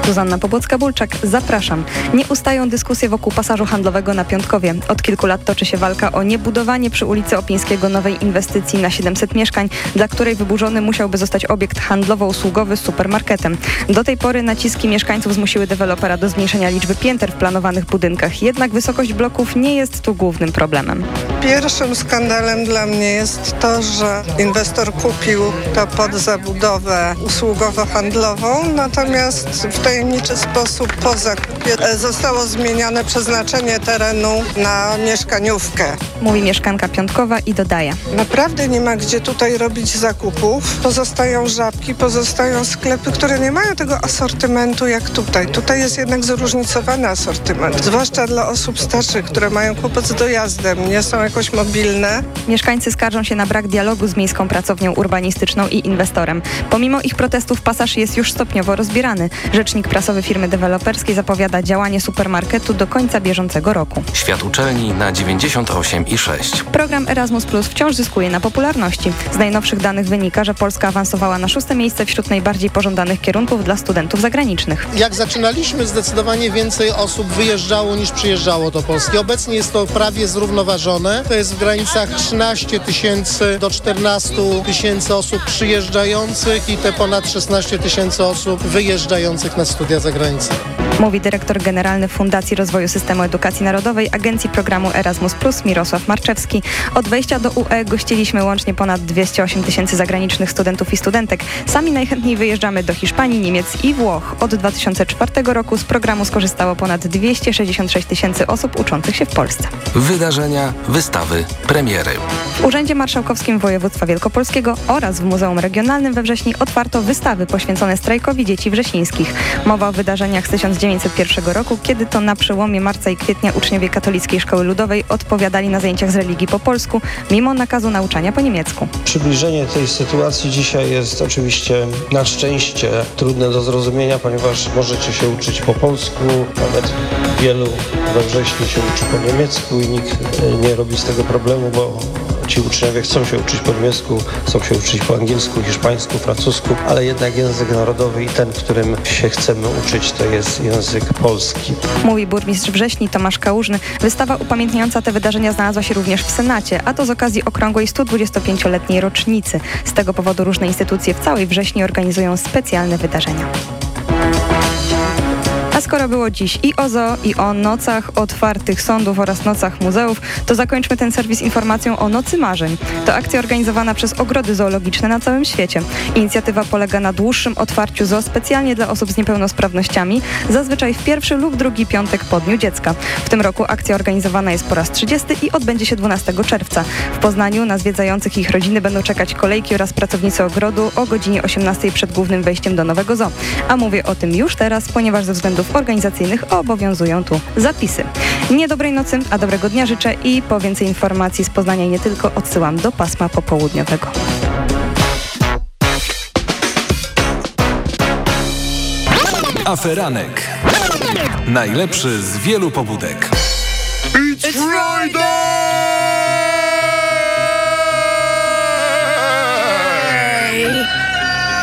Zuzanna Pobłocka-Bulczak, zapraszam. Nie ustają dyskusje wokół pasażu handlowego na Piątkowie. Od kilku lat toczy się walka o niebudowanie przy ulicy Opińskiego nowej inwestycji na 700 mieszkań, dla której wyburzony musiałby zostać obiekt handlowo-usługowy z supermarketem. Do tej pory naciski mieszkańców zmusiły dewelopera do zmniejszenia liczby pięter w planowanych budynkach. Jednak wysokość bloków nie jest tu głównym problemem. Pierwszym skandalem dla mnie jest to, że inwestor kupił to pod zabudowę usługowo-handlową, natomiast w tajemniczy sposób po zakupie zostało zmienione przeznaczenie terenu na mieszkaniówkę. Mówi mieszkanka Piątkowa i dodaje. Naprawdę nie ma gdzie tutaj robić zakupów. Pozostają Żabki, pozostają sklepy, które nie mają tego asortymentu jak tutaj. Tutaj jest jednak zróżnicowany asortyment, zwłaszcza dla osób starszych, które mają kłopot z dojazdem, nie są jakoś mobilne. Mieszkańcy skarżą się na brak dialogu z Miejską Pracownią Urbanistyczną i inwestorem. Pomimo ich protestów pasaż jest już stopniowo rozbierany. Rzecznik prasowy firmy deweloperskiej zapowiada działanie supermarketu do końca bieżącego roku. Świat uczelni na 98,6. Program Erasmus Plus wciąż zyskuje na popularności. Z najnowszych danych wynika, że Polska awansowała na 6. miejsce wśród najbardziej pożądanych kierunków dla studentów zagranicznych. Jak zaczynaliśmy, zdecydowanie więcej osób wyjeżdżało niż przyjeżdżało do Polski. Obecnie jest to prawie zrównoważone. To jest w granicach 13 tysięcy do 14 tysięcy osób przyjeżdżających i te ponad 16 tysięcy osób wyjeżdżających na studia za granicą. Mówi dyrektor generalny Fundacji Rozwoju Systemu Edukacji Narodowej Agencji Programu Erasmus Plus Mirosław Marczewski. Od wejścia do UE gościliśmy łącznie ponad 208 tysięcy zagranicznych studentów i studentek. Sami najchętniej wyjeżdżamy do Hiszpanii, Niemiec i Włoch. Od 2004 roku z programu skorzystało ponad 266 tysięcy osób uczących się w Polsce. Wydarzenia, wystawy, premiery. W Urzędzie Marszałkowskim Województwa Wielkopolskiego oraz w Muzeum Regionalnym we Wrześni otwarto wystawy poświęcone strajkowi dzieci wrześnińskich. Mowa o wydarzeniach z 1901 roku, kiedy to na przełomie marca i kwietnia uczniowie Katolickiej Szkoły Ludowej odpowiadali na zajęciach z religii po polsku, mimo nakazu nauczania po niemiecku. Przybliżenie tej sytuacji dzisiaj jest oczywiście na szczęście trudne do zrozumienia, ponieważ możecie się uczyć po polsku, nawet wielu we wrześniu się uczy po niemiecku i nikt nie robi z tego problemu, bo ci uczniowie chcą się uczyć po niemiecku, chcą się uczyć po angielsku, hiszpańsku, francusku, ale jednak język narodowy i ten, którym się chcemy uczyć, to jest język polski. Mówi burmistrz Wrześni Tomasz Kałużny. Wystawa upamiętniająca te wydarzenia znalazła się również w Senacie, a to z okazji okrągłej 125-letniej rocznicy. Z tego powodu różne instytucje w całej Wrześni organizują specjalne wydarzenia. A skoro było dziś i o zoo, i o nocach otwartych sądów oraz nocach muzeów, to zakończmy ten serwis informacją o Nocy Marzeń. To akcja organizowana przez ogrody zoologiczne na całym świecie. Inicjatywa polega na dłuższym otwarciu zoo specjalnie dla osób z niepełnosprawnościami, zazwyczaj w pierwszy lub drugi piątek po Dniu Dziecka. W tym roku akcja organizowana jest po raz 30 i odbędzie się 12 czerwca. W Poznaniu na zwiedzających ich rodziny będą czekać kolejki oraz pracownicy ogrodu o godzinie 18 przed głównym wejściem do nowego zoo. A mówię o tym już teraz, ponieważ ze względów organizacyjnych obowiązują tu zapisy. Nie dobrej nocy, a dobrego dnia życzę i po więcej informacji z Poznania i nie tylko odsyłam do pasma popołudniowego. Aferanek. Najlepszy z wielu pobudek. It's Friday!